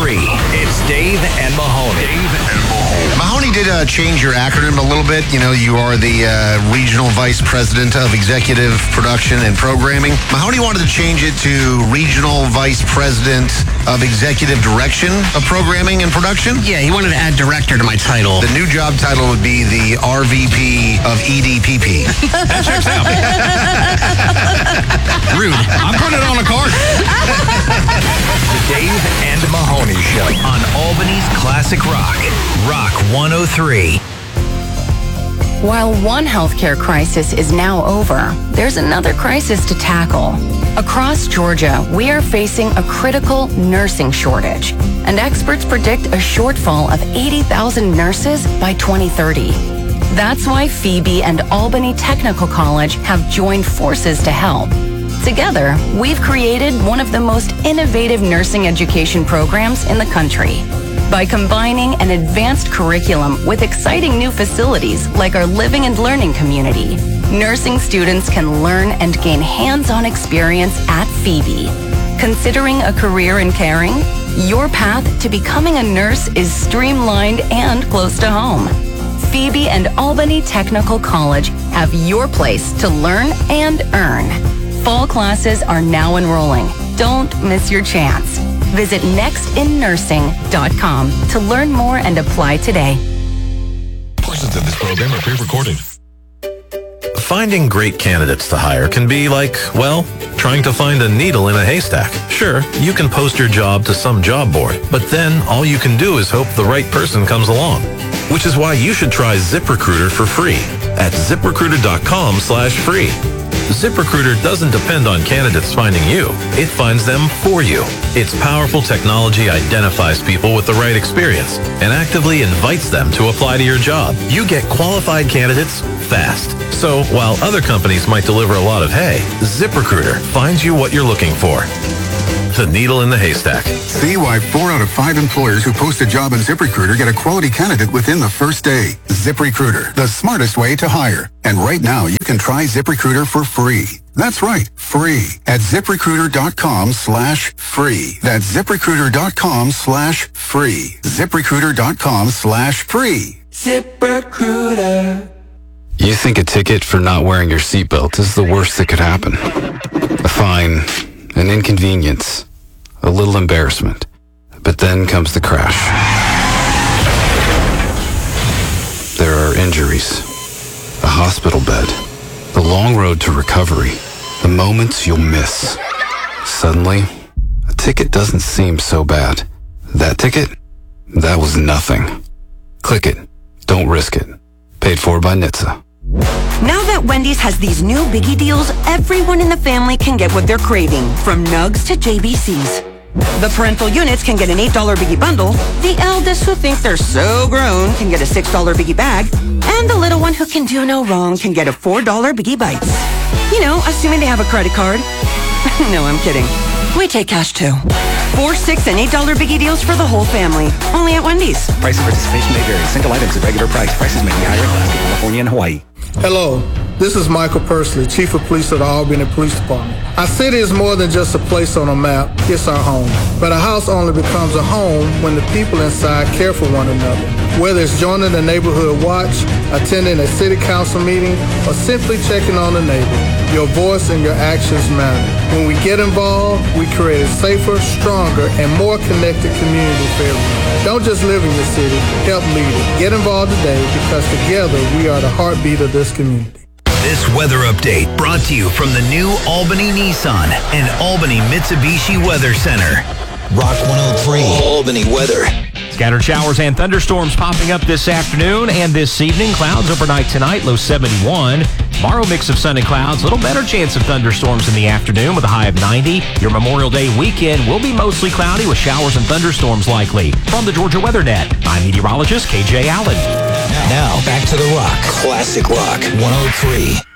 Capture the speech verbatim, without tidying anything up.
three. It's Dave and Mahoney. Dave and Mahoney. Mahoney did uh, change your acronym a little bit. You know, you are the uh, Regional Vice President of Executive Production and Programming. Mahoney wanted to change it to Regional Vice President of Executive Direction of Programming and Production. Yeah, he wanted to add director to my title. The new job title would be the R V P of E D P P. That checks out. Rude. I'm putting it on a card. The Dave and Mahoney Show on Albany's Classic Rock. Rock one oh three. While one healthcare crisis is now over, there's another crisis to tackle. Across Georgia, we are facing a critical nursing shortage, and experts predict a shortfall of eighty thousand nurses by twenty thirty. That's why Phoebe and Albany Technical College have joined forces to help. Together, we've created one of the most innovative nursing education programs in the country. By combining an advanced curriculum with exciting new facilities like our living and learning community, nursing students can learn and gain hands-on experience at Phoebe. Considering a career in caring? Your path to becoming a nurse is streamlined and close to home. Phoebe and Albany Technical College have your place to learn and earn. Fall classes are now enrolling. Don't miss your chance. Visit next in nursing dot com to learn more and apply today. Portions of this program are pre-recorded. Finding great candidates to hire can be like, well, trying to find a needle in a haystack. Sure, you can post your job to some job board, but then all you can do is hope the right person comes along. Which is why you should try ZipRecruiter for free at ZipRecruiter.com slash free. ZipRecruiter doesn't depend on candidates finding you. It finds them for you. Its powerful technology identifies people with the right experience and actively invites them to apply to your job. You get qualified candidates fast. So while other companies might deliver a lot of hay, ZipRecruiter finds you what you're looking for. The needle in the haystack. See why four out of five employers who post a job on ZipRecruiter get a quality candidate within the first day. ZipRecruiter, the smartest way to hire. And right now, you can try ZipRecruiter for free. That's right, free. At ZipRecruiter.com slash free. That's ZipRecruiter.com slash free. ZipRecruiter.com slash free. ZipRecruiter. You think a ticket for not wearing your seatbelt is the worst that could happen. A fine, an inconvenience, a little embarrassment. But then comes the crash. There are injuries, a hospital bed, the long road to recovery, the moments you'll miss. Suddenly, a ticket doesn't seem so bad. That ticket? That was nothing. Click it. Don't risk it. Paid for by N H T S A. Now that Wendy's has these new biggie deals, everyone in the family can get what they're craving, from nugs to J B Cs. The parental units can get an eight dollar biggie bundle, the eldest who think they're so grown can get a six dollar biggie bag, and the little one who can do no wrong can get a four dollar biggie bites. You know, assuming they have a credit card. No, I'm kidding. We take cash too. Four, six, and eight dollar biggie deals for the whole family. Only at Wendy's. Price of participation may vary. Single items at regular price. Prices may be higher in Alaska, California, and Hawaii. Hello, this is Michael Pursley, Chief of Police of the Albany Police Department. Our city is more than just a place on a map, it's our home. But a house only becomes a home when the people inside care for one another. Whether it's joining the neighborhood watch, attending a city council meeting, or simply checking on a neighbor, your voice and your actions matter. When we get involved, we create a safer, stronger, and more connected community for everyone. Don't just live in your city, help lead it. Get involved today because together we are the heartbeat of this community. This weather update brought to you from the new Albany Nissan and Albany Mitsubishi Weather Center. Rock one oh three. Albany weather. Scattered showers and thunderstorms popping up this afternoon and this evening. Clouds overnight tonight, low seventy-one. Tomorrow, mix of sun and clouds. A little better chance of thunderstorms in the afternoon with a high of ninety. Your Memorial Day weekend will be mostly cloudy with showers and thunderstorms likely. From the Georgia Weather Net, I'm meteorologist K J Allen. Now, back to the Rock. Classic Rock one oh three.